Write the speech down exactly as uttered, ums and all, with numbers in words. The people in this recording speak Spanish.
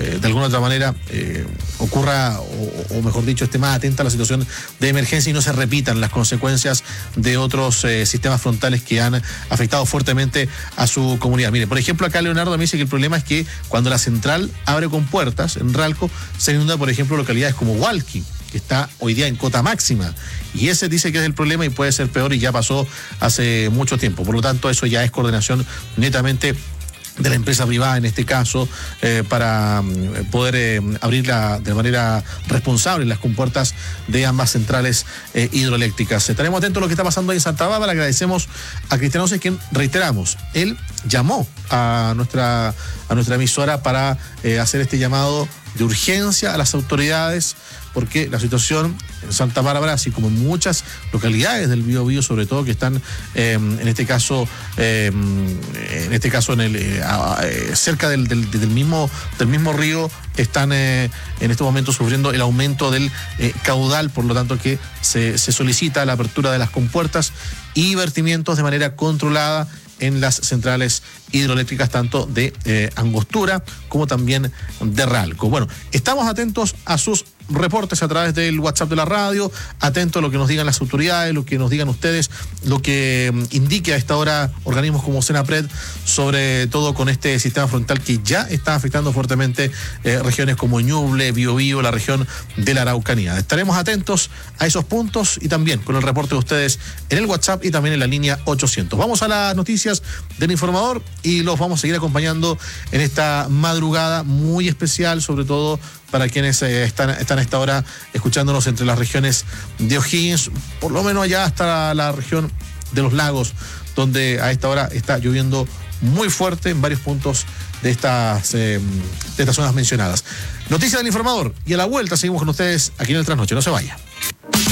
eh, de alguna otra manera eh, ocurra, o, o mejor dicho, esté más atenta a la situación de emergencia y no se repitan las consecuencias de otros eh, sistemas frontales que han afectado fuertemente a su comunidad. Mire, por ejemplo, acá Leonardo me dice que el problema es que cuando la central abre con puertas en Ralco, se inunda, por ejemplo, localidades como Hualqui, que está hoy día en cota máxima, y ese dice que es el problema y puede ser peor, y ya pasó hace mucho tiempo. Por lo tanto, eso ya es coordinación netamente de la empresa privada en este caso, eh, para eh, poder eh, abrirla de manera responsable las compuertas de ambas centrales eh, hidroeléctricas. Estaremos atentos a lo que está pasando ahí en Santa Bárbara. Agradecemos a Cristian Oces, quien, reiteramos, él llamó a nuestra, a nuestra emisora para eh, hacer este llamado de urgencia a las autoridades, porque la situación en Santa Bárbara, así como en muchas localidades del Biobío, sobre todo que están eh, en este caso, eh, en este caso en el eh, eh, cerca del, del, del mismo del mismo río, están eh, en este momento sufriendo el aumento del eh, caudal, por lo tanto que se, se solicita la apertura de las compuertas y vertimientos de manera controlada en las centrales hidroeléctricas, tanto de eh, Angostura como también de Ralco. Bueno, estamos atentos a sus reportes a través del WhatsApp de la radio, atentos a lo que nos digan las autoridades, lo que nos digan ustedes, lo que um, indique a esta hora organismos como Senapred, sobre todo con este sistema frontal que ya está afectando fuertemente eh, regiones como Ñuble, Biobío, la región de la Araucanía. Estaremos atentos a esos puntos y también con el reporte de ustedes en el WhatsApp y también en la línea ochocientos. Vamos a las noticias del informador y los vamos a seguir acompañando en esta madrugada muy especial, sobre todo para quienes eh, están, están a esta hora escuchándonos entre las regiones de O'Higgins, por lo menos allá hasta la, la región de los lagos, donde a esta hora está lloviendo muy fuerte en varios puntos de estas, eh, de estas zonas mencionadas. Noticias del informador, y a la vuelta seguimos con ustedes aquí en el Trasnoche. No se vaya.